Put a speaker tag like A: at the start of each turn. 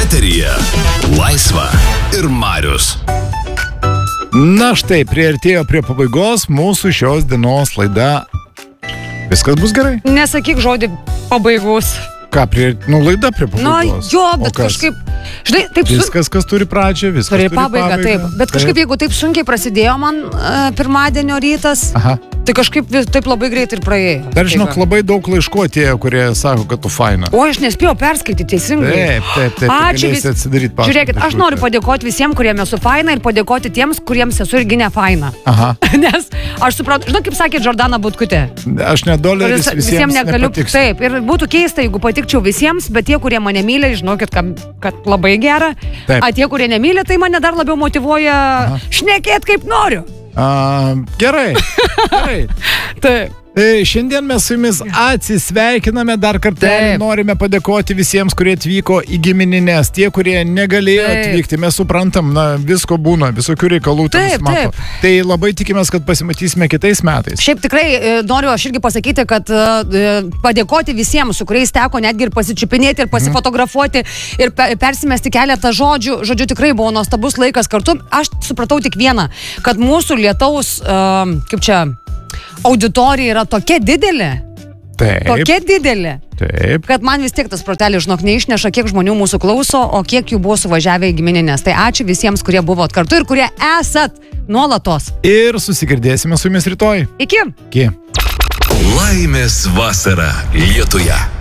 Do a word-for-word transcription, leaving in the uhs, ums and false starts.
A: Eteryje Laisva ir Marius.
B: Na štai, priartėjo prie pabaigos mūsų šios dienos laida. Viskas bus gerai?
C: Nesakyk žodį pabaigos.
B: Ką, prie, nu laida prie pabaigos?
C: Na jo, bet kažkaip, žinai, taip...
B: Viskas, kas turi pradžią, viskas
C: turi
B: turi
C: pabaigą,
B: pabaigą.
C: taip. Bet kažkaip, jeigu taip sunkiai prasidėjo man uh, pirmadienio rytas,
B: Aha.
C: tai kažkaip vis, taip labai greit ir praėjo.
B: Dar žinok, labai daug laiškų atėjo, kurie sako, kad tu faina.
C: O aš nespėjau perskaityti teisingai.
B: Taip, taip, taip.
C: Ačiū vis...
B: atsidaryti paskui.
C: Žiūrėkit, aš noriu padėkoti visiems, kuriems esu faina ir padėkoti tiems, kuriems esu irgi ne faina.
B: Aha.
C: Nes aš suprantu, žinau, kaip sakė Jordana Butkutė.
B: Aš ne doleris, visiems, visiems
C: negaliu.
B: nepatiksiu.
C: Taip, ir būtų keista, jeigu patikčiau visiems, bet tie, kurie mane myli, žinokit, kad, kad labai gera.
B: Taip.
C: A tie, kurie nemyli, tai mane dar labiau motyvuoja šnekėti kaip noriu.
B: A, gerai. Gerai.
C: Taip.
B: E, šiandien mes su jumis atsisveikiname, dar kartą norime padėkoti visiems, kurie atvyko į giminines, tie, kurie negalėjo
C: taip.
B: atvykti, mes suprantam, na, visko būna, visokių reikalų.
C: Taip, taip.
B: Tai labai tikimės, kad pasimatysime kitais metais.
C: Šiaip tikrai e, noriu aš irgi pasakyti, kad e, padėkoti visiems, su kuriais teko netgi ir pasičiupinėti, ir pasifotografuoti, ir pe, persimesti keletą žodžių. Žodžiu, tikrai buvo nuostabus laikas kartu. Aš supratau tik vieną, kad mūsų Lietaus, e, kaip čia, auditorija yra tokia didelė,
B: Taip.
C: tokia didelė,
B: Taip.
C: kad man vis tiek tas protelis, žinok, neišneša, kiek žmonių mūsų klauso, o kiek jų buvo suvažiavę į giminines. Tai ačiū visiems, kurie buvot kartu ir kurie esat nuolatos.
B: Ir susigirdėsime su jumis rytoj.
C: Iki.
B: Iki.
A: Laimės vasara Lietuje.